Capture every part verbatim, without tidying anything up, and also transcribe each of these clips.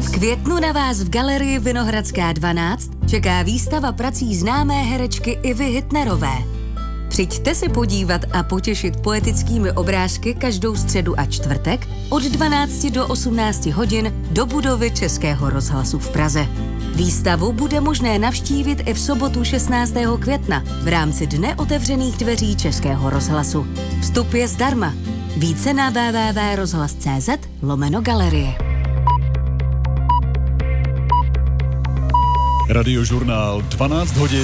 V květnu na vás v galerii Vinohradská dvanáct čeká výstava prací známé herečky Ivy Hitnerové. Přijďte se podívat a potěšit poetickými obrázky každou středu a čtvrtek od dvanácti do osmnácti hodin do budovy Českého rozhlasu v Praze. Výstavu bude možné navštívit i v sobotu šestnáctého května v rámci Dne otevřených dveří Českého rozhlasu. Vstup je zdarma. Více na w w w tečka rozhlas tečka c z lomeno galerie. Radiožurnál dvanáct hodin.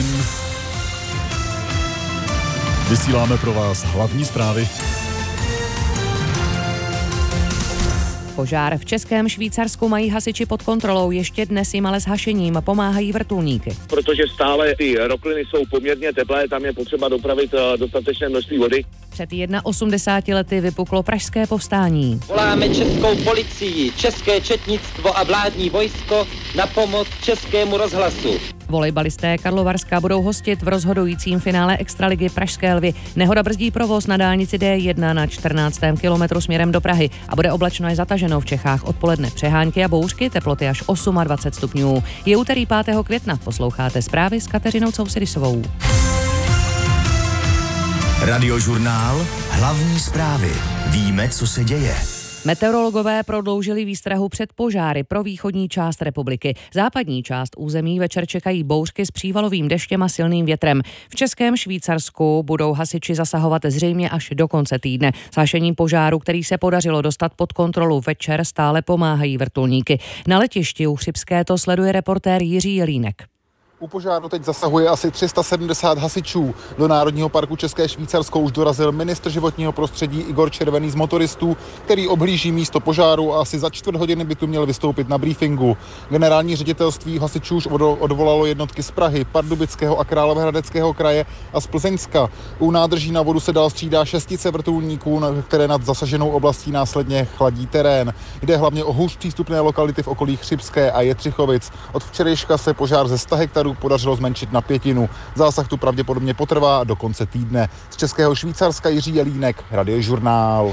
Vysíláme pro vás hlavní zprávy. Požár v Českém Švýcarsku mají hasiči pod kontrolou, ještě dnes jim ale s hašením pomáhají vrtulníky. Protože stále ty rokliny jsou poměrně teplé, tam je potřeba dopravit dostatečné množství vody. Před osmdesáti lety vypuklo pražské povstání. Voláme českou policii, české četnictvo a vládní vojsko na pomoc Českému rozhlasu. Volejbalisté Karlovarska budou hostit v rozhodujícím finále extraligy Pražské Lvy. Nehoda brzdí provoz na dálnici D jedna na čtrnáctém kilometru směrem do Prahy a bude oblačno i zataženo v Čechách. Odpoledne přehánky a bouřky, teploty až dvacet osm stupňů. Je úterý pátého května, posloucháte zprávy s Kateřinou Cousidisovou. Radiožurnál, hlavní zprávy. Víme, co se děje. Meteorologové prodloužili výstrahu před požáry pro východní část republiky. Západní část území večer čekají bouřky s přívalovým deštěm a silným větrem. V Českém Švýcarsku budou hasiči zasahovat zřejmě až do konce týdne. S hašením požáru, který se podařilo dostat pod kontrolu večer, stále pomáhají vrtulníky. Na letišti u Chřibské to sleduje reportér Jiří Jelínek. U požáru teď zasahuje asi tři sta sedmdesát hasičů. Do Národního parku České Švýcarsko už dorazil ministr životního prostředí Igor Červený z motoristů, který obhlíží místo požáru a asi za čtvrt hodiny by tu měl vystoupit na briefingu. Generální ředitelství hasičů už odvolalo jednotky z Prahy, Pardubického a Královéhradeckého kraje a z Plzeňska. U nádrží na vodu se dál střídá šestice vrtulníků, které nad zasaženou oblastí následně chladí terén. Jde hlavně o hůř přístupné lokality v okolí Chřibské a Jetřichovic. Od včerejška se požár ze sta hektarů podařilo zmenšit na pětinu. Zásah tu pravděpodobně potrvá do konce týdne. Z Českého Švýcarska Jiří Jelínek, Radiožurnál.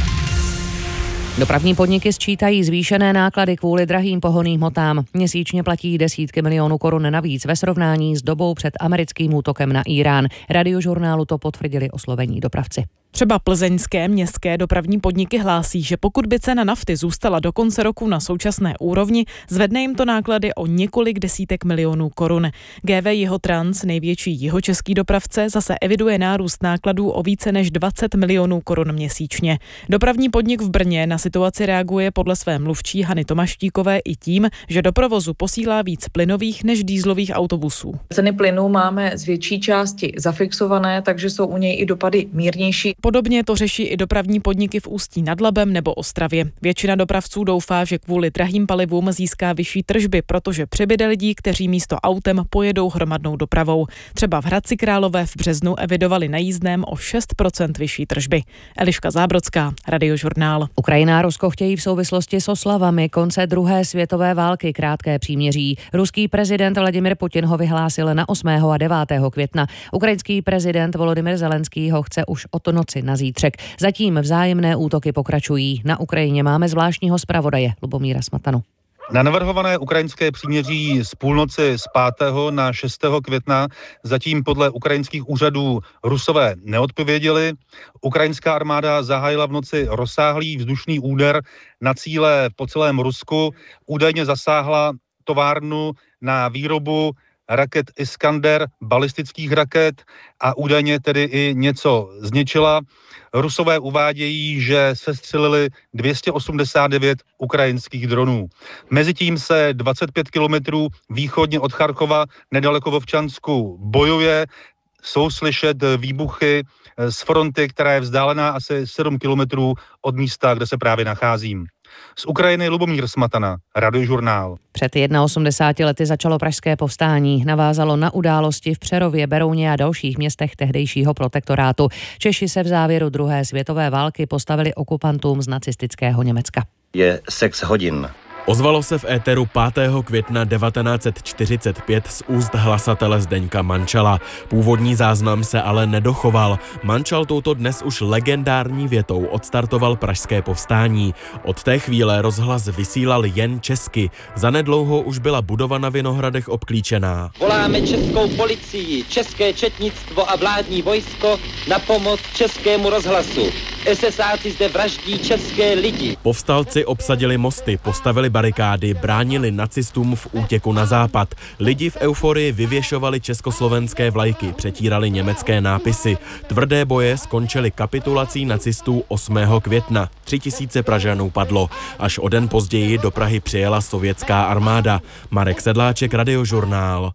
Dopravní podniky sčítají zvýšené náklady kvůli drahým pohonným hmotám. Měsíčně platí desítky milionů korun navíc ve srovnání s dobou před americkým útokem na Irán. Radiožurnálu to potvrdili oslovení dopravci. Třeba plzeňské městské dopravní podniky hlásí, že pokud by cena nafty zůstala do konce roku na současné úrovni, zvedne jim to náklady o několik desítek milionů korun. G V Jihotrans, největší jihočeský dopravce, zase eviduje nárůst nákladů o více než dvacet milionů korun měsíčně. Dopravní podnik v Brně na situaci reaguje podle své mluvčí Hany Tomaštíkové i tím, že do provozu posílá víc plynových než dýzlových autobusů. Ceny plynů máme z větší části zafixované, takže jsou u něj i dopady mírnější. Podobně to řeší i dopravní podniky v Ústí nad Labem nebo Ostravě. Většina dopravců doufá, že kvůli drahým palivům získá vyšší tržby, protože přibyde lidí, kteří místo autem pojedou hromadnou dopravou. Třeba v Hradci Králové v březnu evidovali na jízdném o šest procent vyšší tržby. Eliška Zábrodská, Radiožurnál. Ukrajina a Rusko chtějí v souvislosti s oslavami konce druhé světové války krátké příměří. Ruský prezident Vladimir Putin ho vyhlásil na osmého a devátého května. Ukrajinský prezident Volodymyr Zelenský ho chce už od noci na zítřek. Zatím vzájemné útoky pokračují. Na Ukrajině máme zvláštního zpravodaje Lubomíra Smatanu. Na navrhované ukrajinské příměří z půlnoci z pátého na šestého května zatím podle ukrajinských úřadů Rusové neodpověděli. Ukrajinská armáda zahájila v noci rozsáhlý vzdušný úder na cíle po celém Rusku. Údajně zasáhla továrnu na výrobu raket Iskander, balistických raket a údajně tedy i něco zničila. Rusové uvádějí, že sestřelili dvě stě osmdesát devět ukrajinských dronů. Mezitím se dvacet pět kilometrů východně od Charkova nedaleko Vovčansku bojuje. Jsou slyšet výbuchy z fronty, která je vzdálená asi sedm kilometrů od místa, kde se právě nacházím. Z Ukrajiny Lubomír Smatana, Radiožurnál. Před osmdesáti jedné lety začalo pražské povstání. Navázalo na události v Přerově, Berouně a dalších městech tehdejšího protektorátu. Češi se v závěru druhé světové války postavili okupantům z nacistického Německa. Je six hodin. Ozvalo se v éteru pátého května devatenáct set čtyřicet pět z úst hlasatele Zdeňka Mančala. Původní záznam se ale nedochoval. Mančal touto dnes už legendární větou odstartoval pražské povstání. Od té chvíle rozhlas vysílal jen česky. Zanedlouho už byla budova na Vinohradech obklíčená. Voláme českou policii, české četnictvo a vládní vojsko na pomoc českému rozhlasu. esesáci zde vraždí české lidi. Povstalci obsadili mosty, postavili barikády, bránili nacistům v útěku na západ. Lidi v euforii vyvěšovali československé vlajky, přetírali německé nápisy. Tvrdé boje skončily kapitulací nacistů osmého května. Tři tisíce Pražanů padlo. Až o den později do Prahy přijela sovětská armáda. Marek Sedláček, Radiožurnál.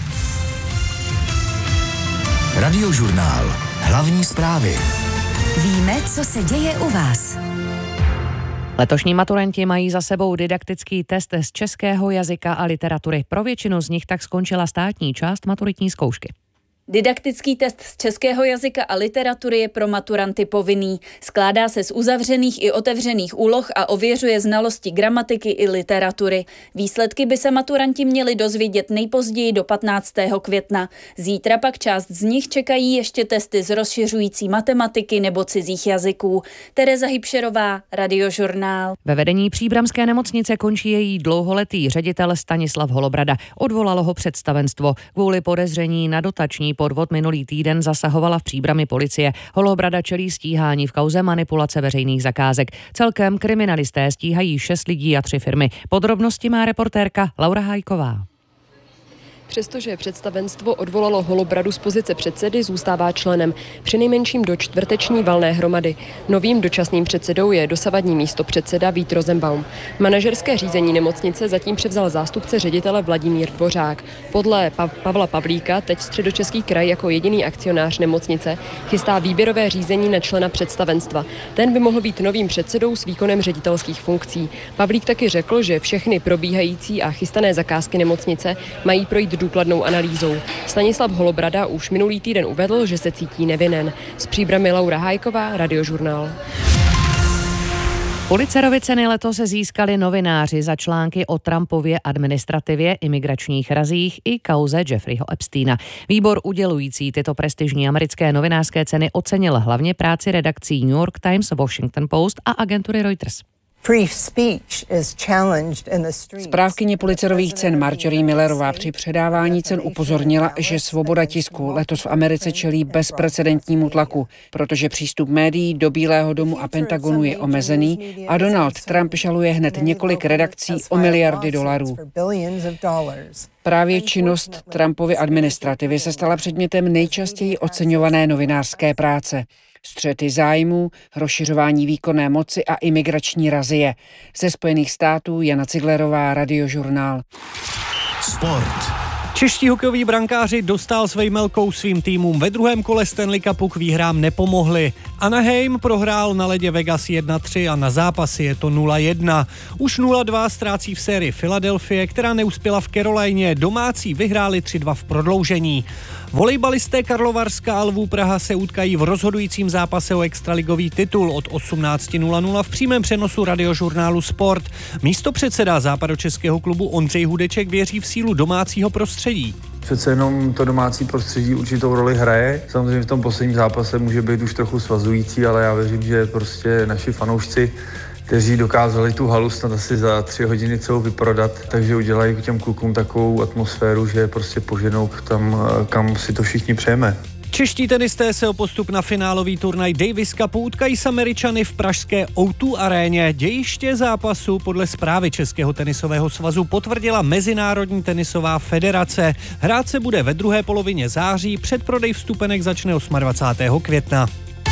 Radiožurnál. Hlavní zprávy. Víme, co se děje u vás. Letošní maturanti mají za sebou didaktický test z českého jazyka a literatury. Pro většinu z nich tak skončila státní část maturitní zkoušky. Didaktický test z českého jazyka a literatury je pro maturanty povinný. Skládá se z uzavřených i otevřených úloh a ověřuje znalosti gramatiky i literatury. Výsledky by se maturanti měli dozvědět nejpozději do patnáctého května. Zítra pak část z nich čekají ještě testy z rozšiřující matematiky nebo cizích jazyků. Tereza Hybšerová, Radiožurnál. Ve vedení příbramské nemocnice končí její dlouholetý ředitel Stanislav Holobrada. Odvolalo ho představenstvo. Kvůli podezření na dotační podvod minulý týden zasahovala v Příbrami policie. Holobrada čelí stíhání v kauze manipulace veřejných zakázek. Celkem kriminalisté stíhají šest lidí a tři firmy. Podrobnosti má reportérka Laura Hájková. Přestože představenstvo odvolalo Holobradu z pozice předsedy, zůstává členem přinejmenším do čtvrteční valné hromady. Novým dočasným předsedou je dosavadní místopředseda Vít Rosenbaum. Manažerské řízení nemocnice zatím převzal zástupce ředitele Vladimír Dvořák. Podle pa- Pavla Pavlíka teď Středočeský kraj jako jediný akcionář nemocnice chystá výběrové řízení na člena představenstva. Ten by mohl být novým předsedou s výkonem ředitelských funkcí. Pavlík taky řekl, že všechny probíhající a chystané zakázky nemocnice mají projít důkladnou analýzou. Stanislav Holobrada už minulý týden uvedl, že se cítí nevinen. Z Příbramy Laura Hájková, Radiožurnál. Pulitzerovy ceny letos se získali novináři za články o Trumpově administrativě, imigračních razích i kauze Jeffreyho Epsteina. Výbor udělující tyto prestižní americké novinářské ceny ocenil hlavně práci redakcí New York Times, Washington Post a agentury Reuters. Správkyně Pulitzerových cen Marjorie Millerová při předávání cen upozornila, že svoboda tisku letos v Americe čelí bezprecedentnímu tlaku, protože přístup médií do Bílého domu a Pentagonu je omezený a Donald Trump žaluje hned několik redakcí o miliardy dolarů. Právě činnost Trumpovy administrativy se stala předmětem nejčastěji oceňované novinářské práce. Střety zájmů, rozšiřování výkonné moci a imigrační razie. Ze Spojených států Jana Ciglerová, Radiožurnál. Sport. Čeští hokejoví brankáři dostal s vejmelkou svým týmům ve druhém kole Stanley Cupu k výhrám nepomohli. Anaheim prohrál na ledě Vegas jedna tři a na zápasy je to nula jedna. Už nula dva ztrácí v sérii Philadelphie, která neuspěla v Carolině. Domácí vyhráli tři dva v prodloužení. Volejbalisté Karlovarska a Lvů Praha se utkají v rozhodujícím zápase o extraligový titul od osmnáct nula nula v přímém přenosu Radiožurnálu Sport. Místopředseda západočeského klubu Ondřej Hudeček věří v sílu domácího prostředí. Přece jenom to domácí prostředí určitou roli hraje. Samozřejmě v tom posledním zápase může být už trochu svazující, ale já věřím, že prostě naši fanoušci, kteří dokázali tu halu snad asi za tři hodiny celou vyprodat, takže udělají těm klukům takovou atmosféru, že prostě poženou tam, kam si to všichni přejeme. Čeští tenisté se o postup na finálový turnaj Davis Cupu utkají s Američany v pražské ó dva aréně. Dějiště zápasu podle zprávy Českého tenisového svazu potvrdila Mezinárodní tenisová federace. Hrát se bude ve druhé polovině září, předprodej vstupenek začne dvacátého osmého května.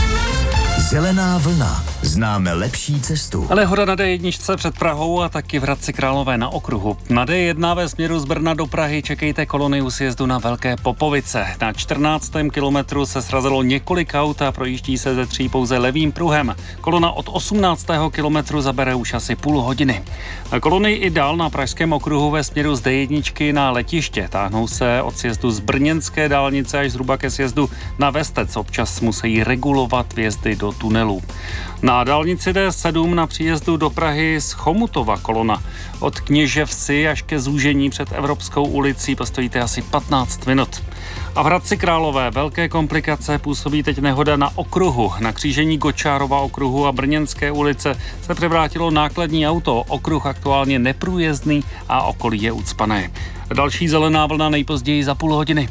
Zelená vlna. Známe lepší cestu. Ale hoda na dé jedna před Prahou a taky v Hradci Králové na okruhu. Na dé jedna ve směru z Brna do Prahy čekejte kolony u sjezdu na Velké Popovice. Na čtrnáctém kilometru se srazilo několik aut a projíždí se ze tří pouze levým pruhem. Kolona od osmnáctého kilometru zabere už asi půl hodiny. A kolony i dál na pražském okruhu ve směru z dé jedna na letiště. Táhnou se od sjezdu z brněnské dálnice až zhruba ke sjezdu na Vestec. Občas musí regulovat vjezdy do tunelů. Na Na dálnici D sedm na příjezdu do Prahy z Chomutova kolona. Od Kněževsi až ke zúžení před Evropskou ulicí postojíte asi patnáct minut. A v Hradci Králové velké komplikace působí teď nehoda na okruhu. Na křížení Gočárova okruhu a Brněnské ulice se převrátilo nákladní auto. Okruh aktuálně neprůjezdný a okolí je ucpané. Další zelená vlna nejpozději za půl hodiny.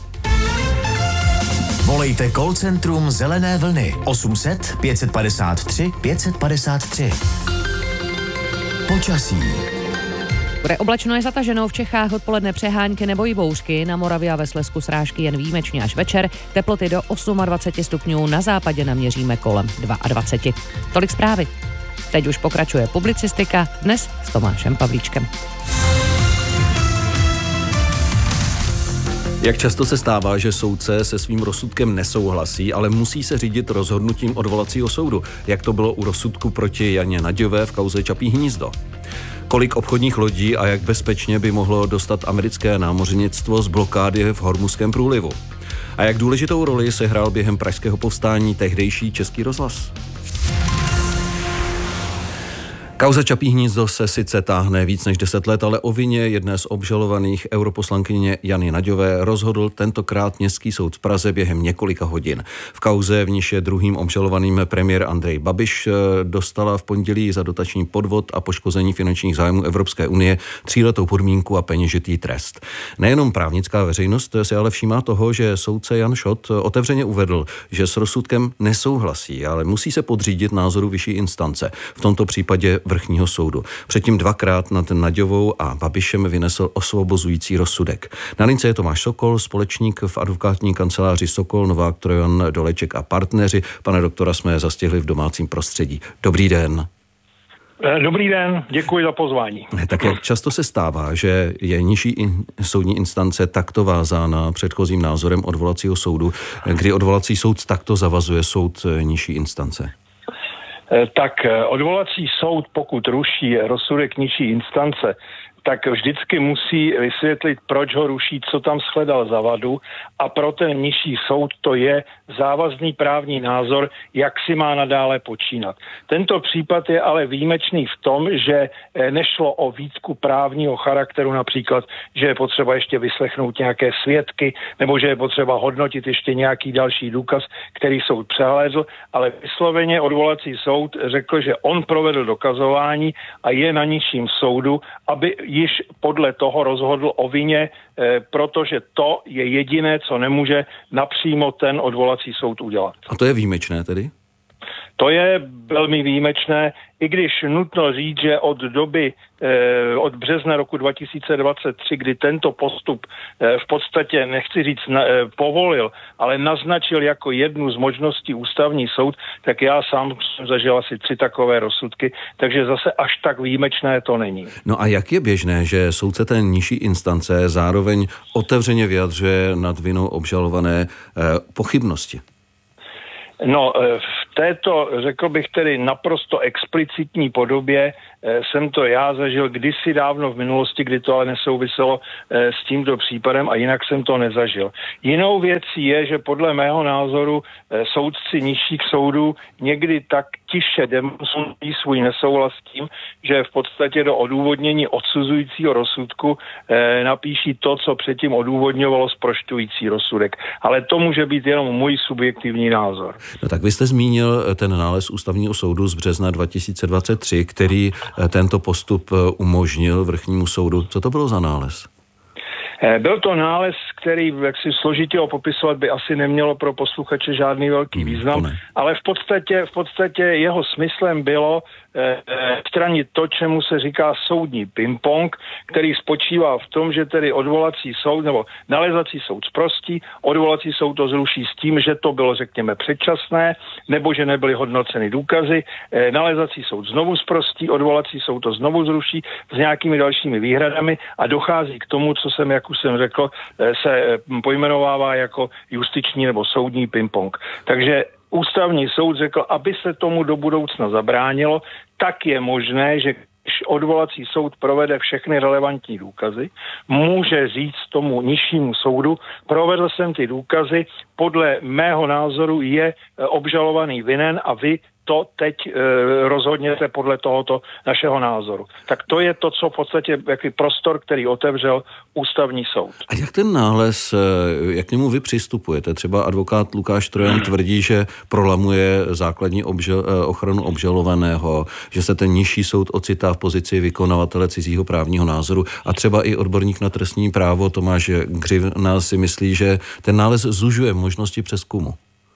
Volejte call centrum Zelené vlny osm set pět padesát tři pět padesát tři. Počasí. Bude oblačno, je zataženo, v Čechách odpoledne přehánky nebo i bouřky, na Moravě a ve Slezsku srážky jen výjimečně až večer, teploty do dvacet osm stupňů, na západě naměříme kolem dvacet dva. Tolik zprávy. Teď už pokračuje publicistika, dnes s Tomášem Pavlíčkem. Jak často se stává, že soudce se svým rozsudkem nesouhlasí, ale musí se řídit rozhodnutím odvolacího soudu, jak to bylo u rozsudku proti Janě Naďové v kauze Čapí hnízdo? Kolik obchodních lodí a jak bezpečně by mohlo dostat americké námořnictvo z blokády v Hormuzském průlivu? A jak důležitou roli sehrál během pražského povstání tehdejší Český rozhlas? Kauza Čapí hnízdo se sice táhne víc než deset let, ale o vině jedné z obžalovaných europoslankyně Jany Naďové rozhodl tentokrát Městský soud v Praze během několika hodin. V kauze, v níž je druhým obžalovaným premiér Andrej Babiš, dostala v pondělí za dotační podvod a poškození finančních zájmů Evropské unie tříletou podmínku a peněžitý trest. Nejenom právnická veřejnost si ale všímá toho, že soudce Jan Šot otevřeně uvedl, že s rozsudkem nesouhlasí, ale musí se podřídit názoru vyšší instance. V tomto případě vrchního soudu. Předtím dvakrát nad Naďovou a Babišem vynesl osvobozující rozsudek. Na lince je Tomáš Sokol, společník v advokátní kanceláři Sokol, Novák, Trojan, Doleček a partneři. Pane doktora jsme zastihli v domácím prostředí. Dobrý den. Dobrý den, děkuji za pozvání. Tak jak často se stává, že je nižší in, soudní instance takto vázána předchozím názorem odvolacího soudu, kdy odvolací soud takto zavazuje soud nižší instance? Tak odvolací soud, pokud ruší rozsudek nižší instance, tak vždycky musí vysvětlit, proč ho ruší, co tam shledal za vadu, a pro ten nižší soud to je závazný právní názor, jak si má nadále počínat. Tento případ je ale výjimečný v tom, že nešlo o výtku právního charakteru, například, že je potřeba ještě vyslechnout nějaké svědky, nebo že je potřeba hodnotit ještě nějaký další důkaz, který soud přehlédl, ale vysloveně odvolací soud řekl, že on provedl dokazování a je na nižším soudu, aby již podle toho rozhodl o vině, eh, protože to je jediné, co nemůže napřímo ten odvolací soud udělat. A to je výjimečné tedy? To je velmi výjimečné, i když nutno říct, že od doby, eh, od března roku dva tisíce dvacet tři, kdy tento postup eh, v podstatě, nechci říct, na, eh, povolil, ale naznačil jako jednu z možností ústavní soud, tak já sám jsem zažil asi tři takové rozsudky, takže zase až tak výjimečné to není. No a jak je běžné, že soudce té nižší instance zároveň otevřeně vyjadřuje nad vinou obžalované eh, pochybnosti? No, v této, řekl bych tedy, naprosto explicitní podobě jsem to já zažil kdysi dávno v minulosti, kdy to ale nesouviselo s tímto případem a jinak jsem to nezažil. Jinou věcí je, že podle mého názoru soudci nižších soudů někdy tak tiše demonstrují svůj nesouhlas s tím, že v podstatě do odůvodnění odsuzujícího rozsudku napíší to, co předtím odůvodňovalo zprošťující rozsudek. Ale to může být jenom můj subjektivní názor. No tak vy jste zmínil ten nález Ústavního soudu z března dva tisíce dvacet tři, který tento postup umožnil vrchnímu soudu. Co to bylo za nález? Byl to nález, který, jak si složitě ho popisovat, by asi nemělo pro posluchače žádný velký význam, hmm, ale v podstatě, v podstatě jeho smyslem bylo eh, stranit to, čemu se říká soudní ping-pong, který spočívá v tom, že tedy odvolací soud nebo nalezací soud zprostí, odvolací soud to zruší s tím, že to bylo, řekněme, předčasné, nebo že nebyly hodnoceny důkazy, eh, nalezací soud znovu zprostí, odvolací soud to znovu zruší s nějakými dalšími výhradami a dochází k tomu, co jsem, jak už jsem řekl, se pojmenovává jako justiční nebo soudní ping-pong. Takže Ústavní soud řekl, aby se tomu do budoucna zabránilo, tak je možné, že když odvolací soud provede všechny relevantní důkazy, může říct tomu nižšímu soudu, provedl jsem ty důkazy, podle mého názoru je obžalovaný vinen a vy to teď e, rozhodněte podle tohoto našeho názoru. Tak to je to, co v podstatě jaký prostor, který otevřel ústavní soud. A jak ten nález, jak k němu vy přistupujete? Třeba advokát Lukáš Trojan tvrdí, že prolamuje základní obžel, ochranu obžalovaného, že se ten nižší soud ocitá v pozici vykonavatele cizího právního názoru a třeba i odborník na trestní právo Tomáš Gřivna si myslí, že ten nález zužuje možnosti přezkumu.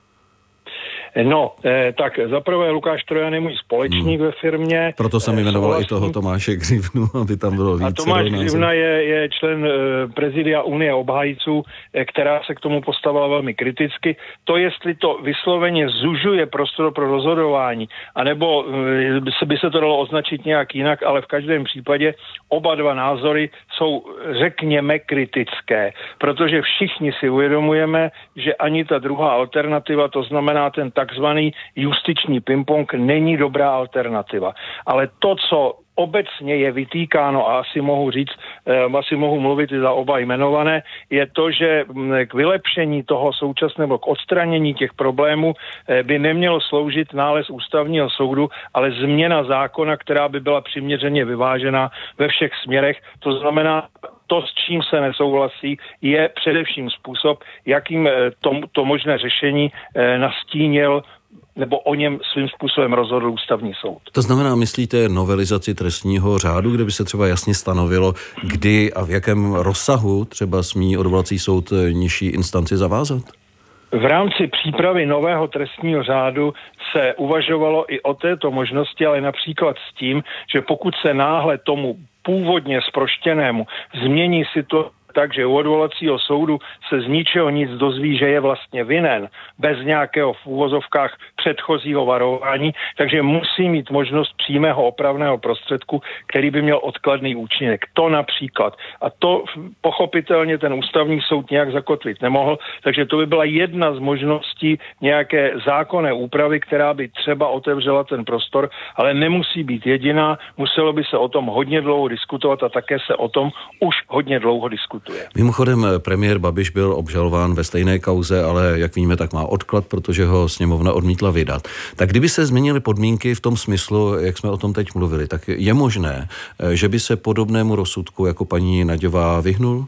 No, eh, tak zaprvé Lukáš Trojan je můj společník hmm. ve firmě. Proto jsem jmenoval eh, i toho Tomáše Gřivnu, aby tam bylo více. A Tomáš Gřivna je, je člen eh, prezidia Unie obhájců, eh, která se k tomu postavila velmi kriticky. To, jestli to vysloveně zužuje prostor pro rozhodování, anebo eh, by, se, by se to dalo označit nějak jinak, ale v každém případě oba dva názory jsou, řekněme, kritické, protože všichni si uvědomujeme, že ani ta druhá alternativa, to znamená ten takzvaný justiční pingpong, není dobrá alternativa. Ale to, co obecně je vytýkáno, a asi mohu říct, eh, asi mohu mluvit i za oba jmenované, je to, že k vylepšení toho současného, k odstranění těch problémů eh, by nemělo sloužit nález ústavního soudu, ale změna zákona, která by byla přiměřeně vyvážená ve všech směrech. To znamená, to, s čím se nesouhlasí, je především způsob, jakým to, to možné řešení eh, nastínil nebo o něm svým způsobem rozhodl ústavní soud. To znamená, myslíte novelizaci trestního řádu, kde by se třeba jasně stanovilo, kdy a v jakém rozsahu třeba smí odvolací soud nižší instanci zavázat? V rámci přípravy nového trestního řádu se uvažovalo i o této možnosti, ale například s tím, že pokud se náhle tomu původně zproštěnému změní situace takže u odvolacího soudu se z ničeho nic dozví, že je vlastně vinen, bez nějakého v úvozovkách předchozího varování, takže musí mít možnost přímého opravného prostředku, který by měl odkladný účinek. To například. A to pochopitelně ten ústavní soud nějak zakotvit nemohl, takže to by byla jedna z možností nějaké zákonné úpravy, která by třeba otevřela ten prostor, ale nemusí být jediná, muselo by se o tom hodně dlouho diskutovat a také se o tom už hodně dlouho diskutuje. Mimochodem, premiér Babiš byl obžalován ve stejné kauze, ale jak víme, tak má odklad, protože ho sněmovna odmítla vydat. Tak kdyby se změnily podmínky v tom smyslu, jak jsme o tom teď mluvili, tak je možné, že by se podobnému rozsudku jako paní Naďová vyhnul?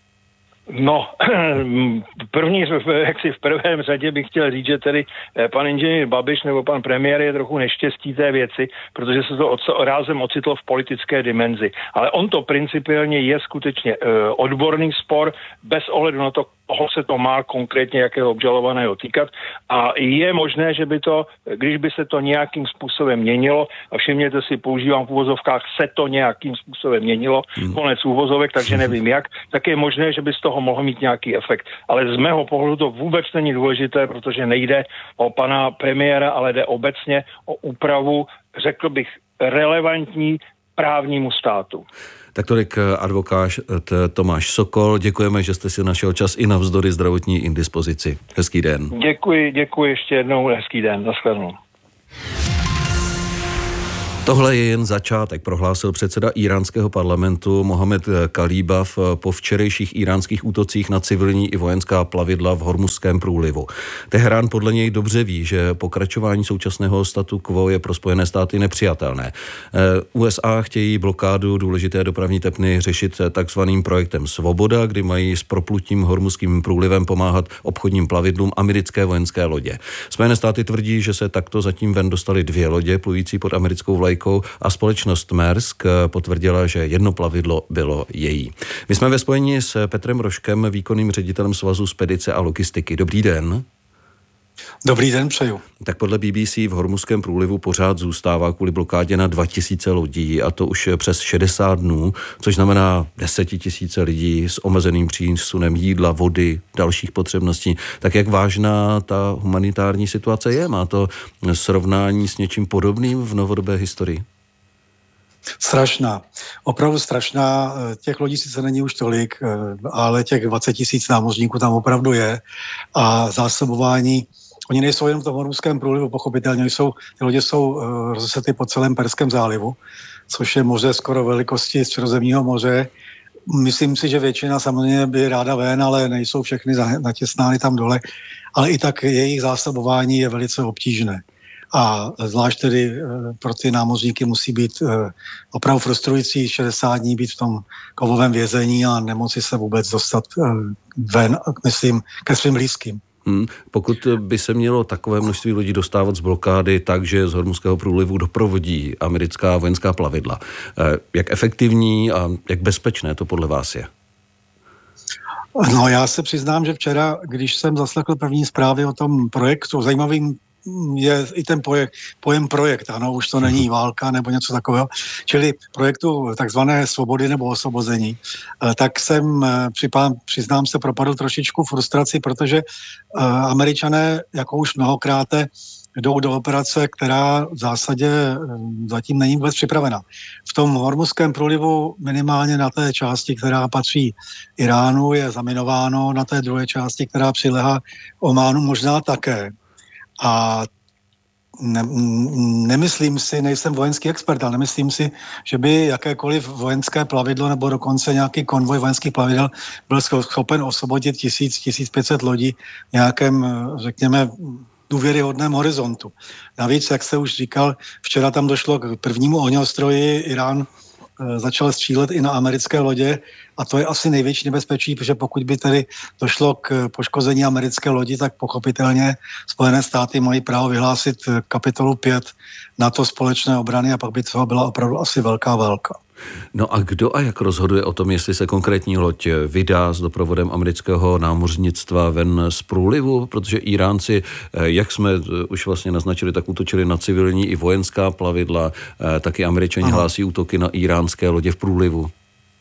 No, první, jak si v prvém řadě bych chtěl říct, že tedy pan inženýr Babiš nebo pan premiér je trochu neštěstí té věci, protože se to rázem ocitlo v politické dimenzi. Ale on to principiálně je skutečně uh, odborný spor, bez ohledu na to, koho se to má konkrétně jakého obžalovaného týkat. A je možné, že by to, když by se to nějakým způsobem měnilo, a všimněte si, používám v úvozovkách, se to nějakým způsobem měnilo, hmm. konec úvozovek, takže nevím jak, tak je možné, že by z toho mohl mít nějaký efekt. Ale z mého pohledu to vůbec není důležité, protože nejde o pana premiéra, ale jde obecně o úpravu, řekl bych, relevantní právnímu státu. Tak tolik advokát Tomáš Sokol. Děkujeme, že jste si našel čas i navzdory zdravotní indispozici. Hezký den. Děkuji, děkuji ještě jednou. Hezký den. Naschledanou. Tohle je jen začátek, prohlásil předseda íránského parlamentu Mohamed Kalíbaf po včerejších íránských útocích na civilní i vojenská plavidla v Hormuzském průlivu. Teherán podle něj dobře ví, že pokračování současného statu quo je pro Spojené státy nepřijatelné. U S A chtějí blokádu důležité dopravní tepny řešit takzvaným projektem Svoboda, kdy mají s proplutím Hormuzským průlivem pomáhat obchodním plavidlům americké vojenské lodě. Spojené státy tvrdí, že se takto zatím ven dostaly dvě lodě plující pod americkou vlajkou a společnost Maersk potvrdila, že jedno plavidlo bylo její. My jsme ve spojení s Petrem Rožkem, výkonným ředitelem Svazu spedice a logistiky. Dobrý den. Dobrý den, přeju. Tak podle B B C v Hormuzském průlivu pořád zůstává kvůli blokádě na dva tisíce lodí, a to už přes šedesát dnů, což znamená desetitisíce lidí s omezeným přísunem jídla, vody, dalších potřebností. Tak jak vážná ta humanitární situace je? Má to srovnání s něčím podobným v novodobé historii? Strašná. Opravdu strašná. Těch lodí sice není už tolik, ale těch dvacet tisíc námořníků tam opravdu je. A zásobování, oni nejsou jenom v tom Hormuzském průlivu, pochopitelně, jsou, ty lodě jsou rozesety po celém Perském zálivu, což je moře skoro velikosti Středozemního moře. Myslím si, že většina samozřejmě by ráda ven, ale nejsou všechny natěsnány tam dole. Ale i tak jejich zásobování je velice obtížné. A zvlášť tedy pro ty námořníky musí být opravdu frustrující šedesát dní být v tom kovovém vězení a nemoci se vůbec dostat ven, myslím, ke svým blízkým. Hmm, pokud by se mělo takové množství lidí dostávat z blokády tak, že z Hormuzského průlivu doprovodí americká vojenská plavidla, jak efektivní a jak bezpečné to podle vás je? No, já se přiznám, že včera, když jsem zaslechl první zprávy o tom projektu, zajímavým je i ten pojem, pojem projekt, ano, už to není válka nebo něco takového, čili projektu takzvané svobody nebo osvobození, tak jsem, přiznám se, propadl trošičku frustraci, protože Američané, jako už mnohokrát, jdou do operace, která v zásadě zatím není vůbec připravena. V tom Hormuzském průlivu minimálně na té části, která patří Iránu, je zaminováno, na té druhé části, která přilehá Ománu, možná také. A ne, nemyslím si, nejsem vojenský expert, ale nemyslím si, že by jakékoliv vojenské plavidlo nebo dokonce nějaký konvoj vojenských plavidel byl schopen osvobodit tisíc, tisíc pět set lodí v nějakém, řekněme, důvěryhodném horizontu. Navíc, jak se už říkal, včera tam došlo k prvnímu ohňostroji, Irán e, začal střílet i na americké lodě a to je asi největší nebezpečí, protože pokud by tedy došlo k poškození americké lodi, tak pochopitelně Spojené státy mají právo vyhlásit kapitolu pět NATO společné obrany a pak by toho byla opravdu asi velká válka. No a kdo a jak rozhoduje o tom, jestli se konkrétní loď vydá s doprovodem amerického námořnictva ven z průlivu, protože Iránci, jak jsme už vlastně naznačili, tak útočili na civilní i vojenská plavidla, taky Američani hlásí útoky na iránské lodě v průlivu.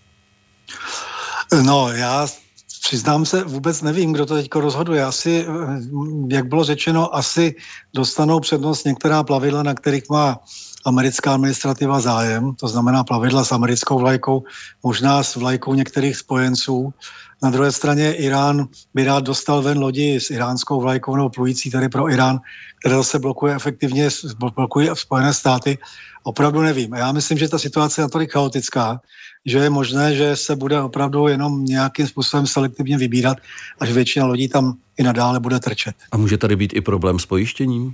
No, já přiznám se, vůbec nevím, kdo to teďko rozhoduje. Asi, jak bylo řečeno, asi dostanou přednost některá plavidla, na kterých má americká administrativa zájem, to znamená plavidla s americkou vlajkou, možná s vlajkou některých spojenců. Na druhé straně Irán by rád dostal ven lodi s iránskou vlajkou nebo plující tedy pro Irán, které zase blokuje efektivně, blokuje Spojené státy. Opravdu nevím. Já myslím, že ta situace je natolik chaotická, že je možné, že se bude opravdu jenom nějakým způsobem selektivně vybírat a že většina lodí tam i nadále bude trčet. A může tady být i problém s pojištěním?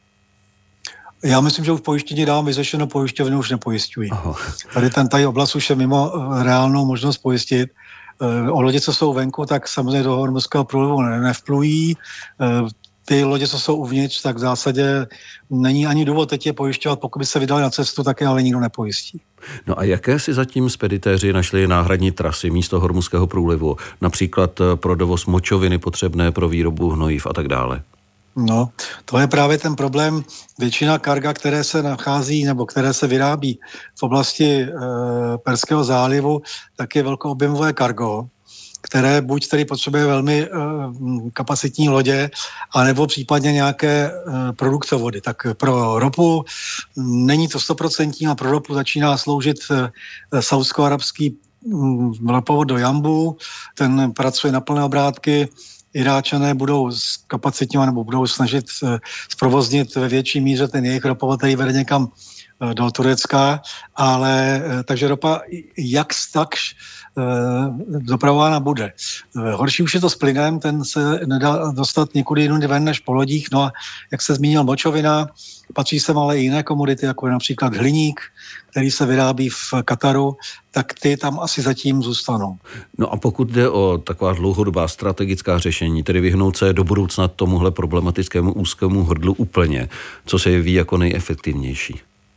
Já myslím, že už pojištění dávám vyřešeno, pojišťovny už nepojišťují. Aha. Tady ten tady oblast už je mimo reálnou možnost pojistit. O lodě, co jsou venku, tak samozřejmě do Hormuzského průlivu nevplují. Ty lodě, co jsou uvnitř, tak v zásadě není ani důvod teď je pojišťovat. Pokud by se vydali na cestu, tak je ale nikdo nepojistí. No a jaké si zatím speditéři našli náhradní trasy místo Hormuzského průlivu? Například pro dovoz močoviny potřebné pro výrobu hnojiv a tak dále. No, to je právě ten problém. Většina karga, které se nachází nebo které se vyrábí v oblasti e, Perského zálivu, tak je velkoobjemové kargo, které buď tedy potřebuje velmi e, kapacitní lodě, anebo případně nějaké e, produktovody. Tak pro ropu není to stoprocentní a pro ropu začíná sloužit e, saúdsko-arabský ropovod do Jambu, ten pracuje na plné obrátky. Iráčané budou zkapacitňovat nebo budou snažit zprovoznit ve větší míře ten jejich ropovod, který vede někam do Turecka, ale takže ropa jak tak dopravována bude. Horší už je to s plynem, ten se nedá dostat někudy jinudy ven než po lodích, no a jak se zmínil močovina, patří sem ale i jiné komodity, jako je například hliník, který se vyrábí v Kataru, tak ty tam asi zatím zůstanou. No a pokud jde o taková dlouhodobá strategická řešení, tedy vyhnout se do budoucna tomuhle problematickému úzkému hrdlu úplně, co se jeví jako nejefektivnější?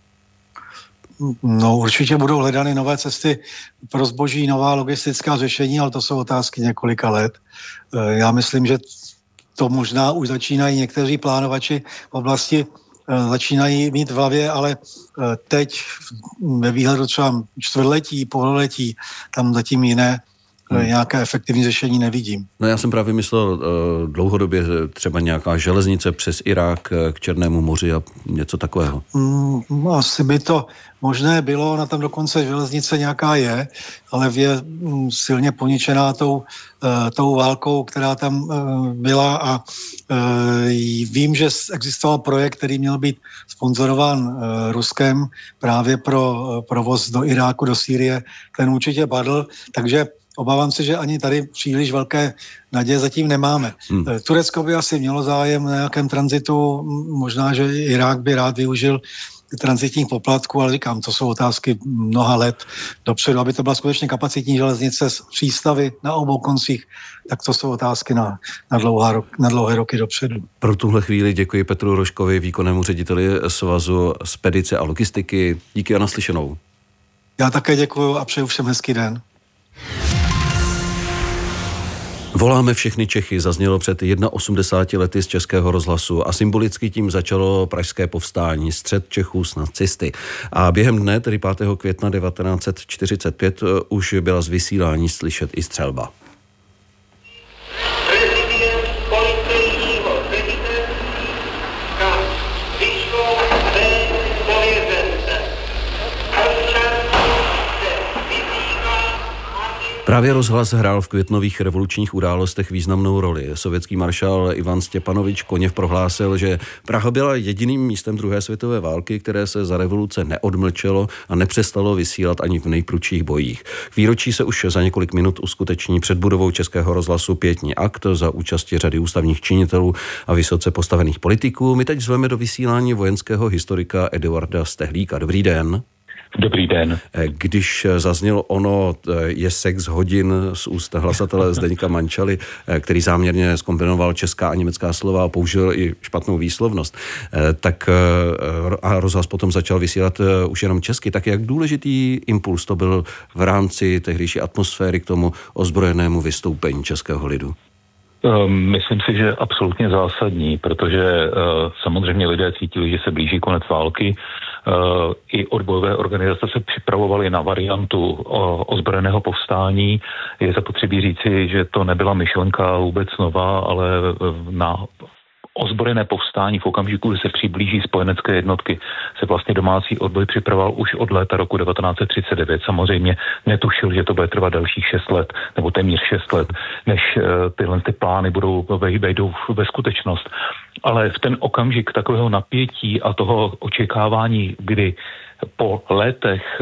No určitě budou hledány nové cesty pro zboží, nová logistická řešení, ale to jsou otázky několika let. Já myslím, že to možná už začínají někteří plánovači v oblasti začínají mít v hlavě, ale teď ve výhledu třeba čtvrtletí, pololetí, tam zatím jiné hmm. nějaké efektivní řešení nevidím. No já jsem právě myslel dlouhodobě třeba nějaká železnice přes Irák k Černému moři a něco takového. Hmm, asi by to možné bylo, ona tam dokonce železnice nějaká je, ale je silně poničená tou, tou válkou, která tam byla a vím, že existoval projekt, který měl být sponzorován Ruskem právě pro provoz do Iráku, do Sýrie, ten určitě padl, takže obávám se, že ani tady příliš velké naděje zatím nemáme. Hmm. Turecko by asi mělo zájem na nějakém tranzitu, možná, že Irák by rád využil tranzitních poplatků, ale říkám, to jsou otázky mnoha let dopředu, aby to byla skutečně kapacitní železnice s přístavy na obou koncích, tak to jsou otázky na, na, dlouhá, na dlouhé roky dopředu. Pro tuhle chvíli děkuji Petru Rožkovi, výkonnému řediteli Svazu spedice a logistiky. Díky a naslyšenou. Já také děkuji a přeju všem hezký den. Voláme všechny Čechy zaznělo před osmdesáti lety z Českého rozhlasu a symbolicky tím začalo pražské povstání, střet Čechů s nacisty. A během dne, tedy pátého května devatenáct set čtyřicet pět, už byla z vysílání slyšet i střelba. Právě rozhlas hrál v květnových revolučních událostech významnou roli. Sovětský maršál Ivan Stěpanovič Koněv prohlásil, že Praha byla jediným místem druhé světové války, které se za revoluce neodmlčelo a nepřestalo vysílat ani v nejprudších bojích. K výročí se už za několik minut uskuteční před budovou Českého rozhlasu pietní akt za účasti řady ústavních činitelů a vysoce postavených politiků. My teď zveme do vysílání vojenského historika Eduarda Stehlíka. Dobrý den. Dobrý den. Když zaznělo ono je sex hodin z úst hlasatele Zdeňka Mančaly, který záměrně zkombinoval česká a německá slova a použil i špatnou výslovnost, tak a rozhlas potom začal vysílat už jenom česky, tak jak důležitý impuls to byl v rámci tehdejší atmosféry k tomu ozbrojenému vystoupení českého lidu? Myslím si, že absolutně zásadní, protože samozřejmě lidé cítili, že se blíží konec války. I odbojové organizace se připravovaly na variantu ozbrojeného povstání. Je zapotřebí říci, že to nebyla myšlenka vůbec nová, ale na ozbrojené povstání v okamžiku, kdy se přiblíží spojenecké jednotky, se vlastně domácí odboj připravoval už od léta roku devatenáct set třicet devět. Samozřejmě netušil, že to bude trvat dalších šest let, nebo téměř šest let, než tyhle ty plány budou vejdou ve skutečnost. Ale v ten okamžik takového napětí a toho očekávání, kdy po letech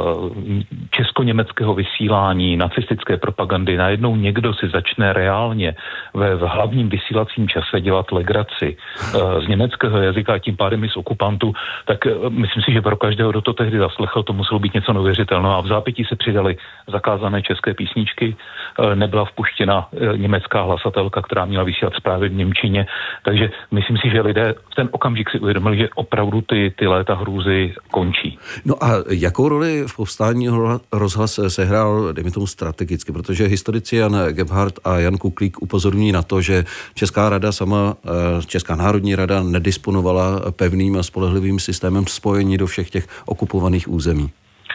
česko-německého vysílání, nacistické propagandy, najednou někdo si začne reálně ve v hlavním vysílacím čase dělat legraci z německého jazyka a tím pádem i z okupantů, tak myslím si, že pro každého, kdo to tehdy zaslechl, to muselo být něco neuvěřitelného. A v zápětí se přidaly zakázané české písničky, nebyla vpuštěna německá hlasatelka, která měla vysílat zprávy v němčině, takže myslím si, že lidé v ten okamžik si uvědomili, že opravdu ty, ty léta hrůzy končí. No a jakou roli v povstání rozhlas sehrál, dejme tomu strategicky, protože historici Jan Gebhardt a Jan Kuklík upozorňují na to, že Česká rada sama, Česká národní rada nedisponovala pevným a spolehlivým systémem spojení do všech těch okupovaných území.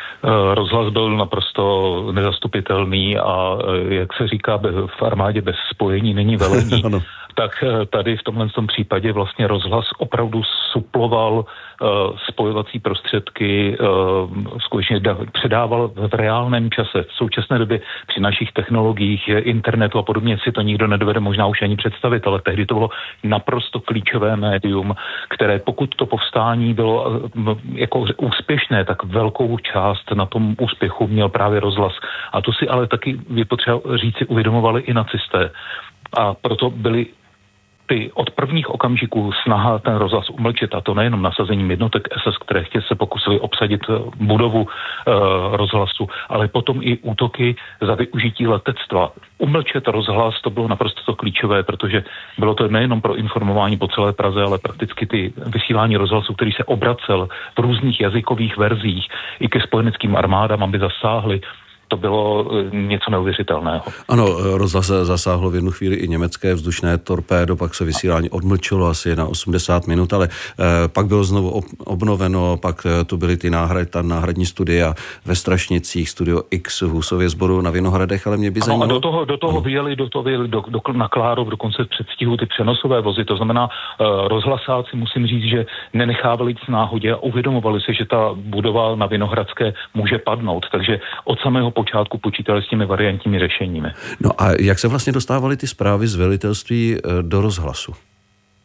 Rozhlas byl naprosto nezastupitelný a jak se říká, v armádě bez spojení není velení. Tak tady v tomhle tom případě vlastně rozhlas opravdu suploval uh, spojovací prostředky, uh, skutečně da, předával v reálném čase. V současné době při našich technologiích, internetu a podobně si to nikdo nedovede možná už ani představit, ale tehdy to bylo naprosto klíčové médium, které pokud to povstání bylo uh, jako úspěšné, tak velkou část na tom úspěchu měl právě rozhlas. A to si ale taky vypotřeba říci uvědomovali i nacisté. A proto byli ty od prvních okamžiků snaha ten rozhlas umlčet, a to nejenom nasazením jednotek es es, které chtěli se pokusili obsadit budovu e, rozhlasu, ale potom i útoky za využití letectva. Umlčet rozhlas, to bylo naprosto to klíčové, protože bylo to nejenom pro informování po celé Praze, ale prakticky ty vysílání rozhlasu, který se obracel v různých jazykových verzích i ke spojeneckým armádám, aby zasáhli. To bylo něco neuvěřitelného. Ano, rozhlas zasáhlo v jednu chvíli i německé vzdušné torpédo, pak se vysílání odmlčilo asi na osmdesát minut, ale eh, pak bylo znovu obnoveno, pak eh, tu byly ty náhrad, ta náhradní studia ve Strašnicích, Studio X v Husově Sboru na Vinohradech, ale mě by zajímalo... Ano, a do toho, do toho vyjeli, do toho vyjeli do, do, na Klárov dokonce v předstihu ty přenosové vozy, to znamená eh, rozhlasáci, musím říct, že nenechávali nic náhodě a uvědomovali se, že ta budova na Vinohradské může padnout, takže od samého počátku počítali s těmi variantními řešeními. No a jak se vlastně dostávaly ty zprávy z velitelství do rozhlasu?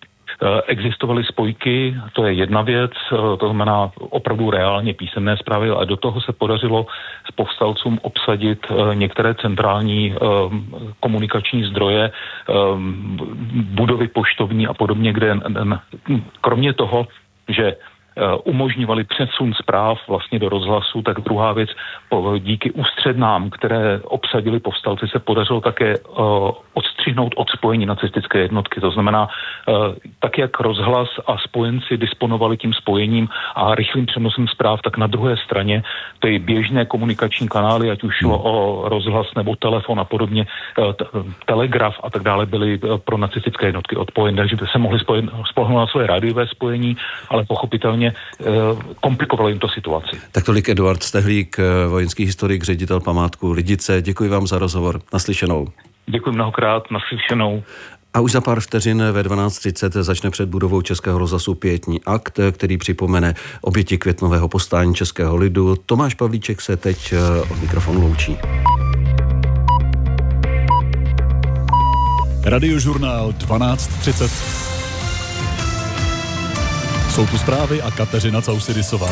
Existovaly spojky, to je jedna věc, to znamená opravdu reálně písemné zprávy, a do toho se podařilo s povstalcům obsadit některé centrální komunikační zdroje, budovy poštovní a podobně, kde kromě toho, že umožňovali přesun zpráv vlastně do rozhlasu, tak druhá věc, díky ústřednám, které obsadili povstalci, se podařilo také odstřihnout od spojení nacistické jednotky. To znamená, tak jak rozhlas a spojenci disponovali tím spojením a rychlým přenosem zpráv, tak na druhé straně ty běžné komunikační kanály, ať už šlo o rozhlas nebo telefon a podobně, t- telegraf a tak dále, byly pro nacistické jednotky odpojeny, takže by se mohli spolehnout na své rádiové spojení, ale pochopitelně komplikovalo jim to situaci. Tak tolik Eduard Stehlík, vojenský historik, ředitel památku Lidice. Děkuji vám za rozhovor. Naslyšenou. Děkuji mnohokrát, naslyšenou. A už za pár vteřin ve dvanáct třicet začne před budovou Českého rozhlasu pietní akt, který připomene oběti květnového povstání českého lidu. Tomáš Pavlíček se teď od mikrofonu loučí. Radiožurnál dvanáct třicet. Jsou tu zprávy a Kateřina Causidisová.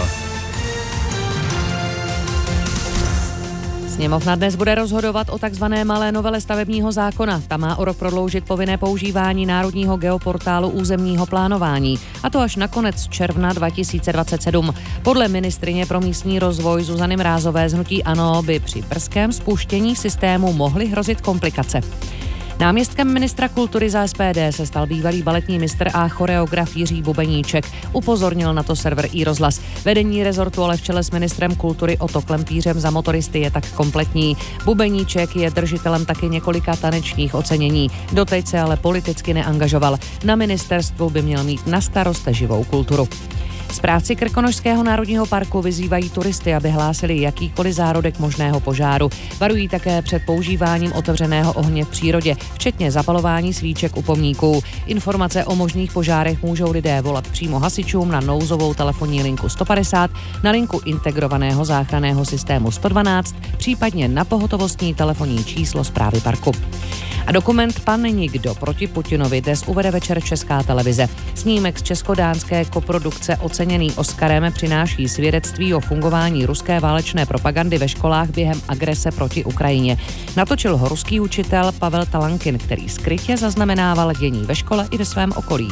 Sněmovna dnes bude rozhodovat o takzvané malé novele stavebního zákona. Ta má o rok prodloužit povinné používání národního geoportálu územního plánování. A to až na konec června dva tisíce dvacet sedm. Podle ministryně pro místní rozvoj Zuzany Mrázové z hnutí ANO by při brzkém spuštění systému mohly hrozit komplikace. Náměstkem ministra kultury za S P D se stal bývalý baletní mistr a choreograf Jiří Bubeníček. Upozornil na to server iRozhlas. Vedení rezortu ale v čele s ministrem kultury Otto Klempířem za motoristy je tak kompletní. Bubeníček je držitelem taky několika tanečních ocenění. Doteď se ale politicky neangažoval. Na ministerstvu by měl mít na starost živou kulturu. Správci Krkonošského národního parku vyzývají turisty, aby hlásili jakýkoliv zárodek možného požáru. Varují také před používáním otevřeného ohně v přírodě, včetně zapalování svíček u pomníků. Informace o možných požárech můžou lidé volat přímo hasičům na nouzovou telefonní linku sto padesát, na linku integrovaného záchranného systému sto dvanáct, případně na pohotovostní telefonní číslo správy parku. A dokument Pan nikdo proti Putinovi dnes uvede večer Česká televize. Snímek z česko-dánské koprodukce oceněný Oscarem přináší svědectví o fungování ruské válečné propagandy ve školách během agrese proti Ukrajině. Natočil ho ruský učitel Pavel Talankin, který skrytě zaznamenával dění ve škole i ve svém okolí.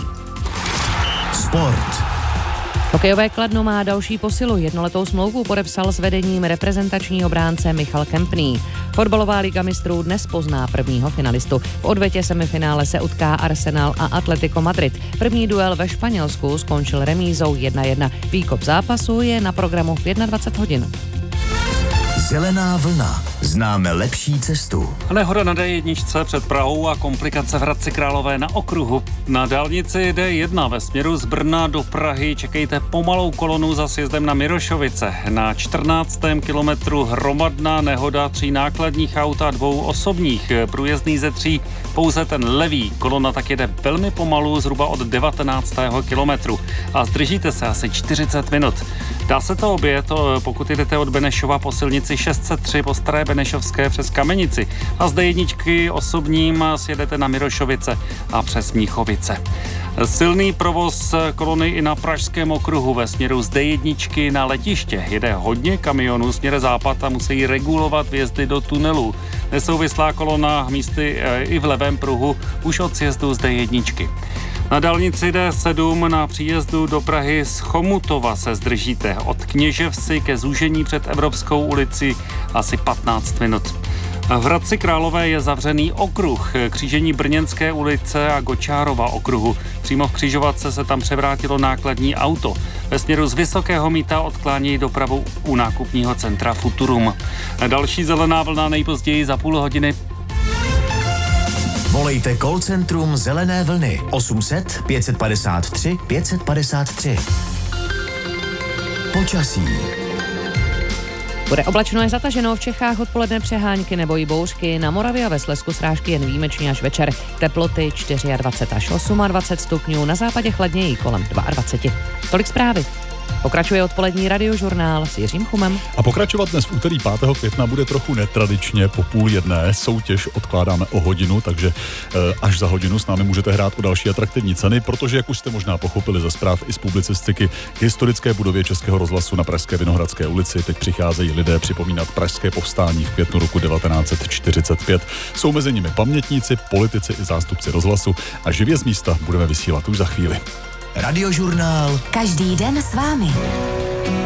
Sport. Hokejové Kladno má další posilu. Jednoletou smlouvu podepsal s vedením reprezentační obránce Michal Kempný. Fotbalová liga mistrů dnes pozná prvního finalistu. V odvetě semifinále se utká Arsenal a Atletico Madrid. První duel ve Španělsku skončil remízou jedna jedna. Výkop zápasu je na programu v dvacet jedna hodin. Zelená vlna. Známe lepší cestu. Nehoda na D jedna před Prahou a komplikace v Hradci Králové na okruhu. Na dálnici D jedna ve směru z Brna do Prahy čekejte pomalou kolonu za sjezdem na Mirošovice. Na čtrnáctém kilometru hromadná nehoda tří nákladních aut a dvou osobních. Průjezdný ze tří pouze ten levý. Kolona tak jede velmi pomalu zhruba od devatenáctého kilometru. A zdržíte se asi čtyřicet minut. Dá se to obět, pokud jdete od Benešova po silnici šest set tři po Staré Benešovské přes Kamenici a z D jedna osobním sjedete na Mirošovice a přes Mnichovice. Silný provoz kolony i na pražském okruhu ve směru z D jedna na letiště. Jede hodně kamionů směr západ a musí regulovat vjezdy do tunelu. Nesouvislá kolona místy i v levém pruhu už od sjezdu z D jedna. Na dálnici D sedm na příjezdu do Prahy z Chomutova se zdržíte. Od Kněževsi ke zúžení před Evropskou ulici asi patnáct minut. V Hradci Králové je zavřený okruh, křížení Brněnské ulice a Gočárova okruhu. Přímo v křižovatce se tam převrátilo nákladní auto. Ve směru z Vysokého Mýta odklání dopravu u nákupního centra Futurum. Další zelená vlna nejpozději za půl hodiny. Volejte call centrum Zelené vlny osm set pět padesát tři pět padesát tři. Počasí. Bude oblačno až zataženo, v Čechách odpoledne přehánky nebo i bouřky, na Moravě a ve Slezsku srážky jen výjimečně až večer. Teploty dvacet čtyři až dvacet osm stupňů, na západě chladněji kolem dvacet dva. Tolik zprávy. Pokračuje odpolední radiožurnál s Jiřím Chumem. A pokračovat dnes v úterý pátého května bude trochu netradičně po půl jedné. Soutěž odkládáme o hodinu, takže až za hodinu s námi můžete hrát o další atraktivní ceny, protože, jak už jste možná pochopili ze zpráv i z publicistiky, k historické budově Českého rozhlasu na Pražské Vinohradské ulici teď přicházejí lidé připomínat pražské povstání v květnu roku devatenáct set čtyřicet pět. Jsou mezi nimi pamětníci, politici i zástupci rozhlasu a živě z místa budeme vysílat už za chvíli. Radiožurnál. Každý den s vámi.